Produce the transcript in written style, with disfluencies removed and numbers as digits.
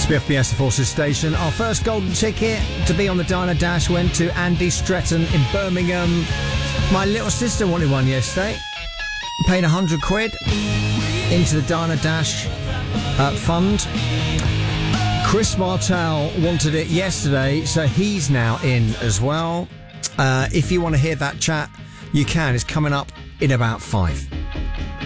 BFBS, the Forces Station. Our first golden ticket to be on the Diner Dash went to Andy Stretton in Birmingham. My little sister wanted one yesterday. Paid £100 into the Diner Dash fund. Chris Martell wanted it yesterday, so he's now in as well. If you want to hear that chat, you can. It's coming up in about 5.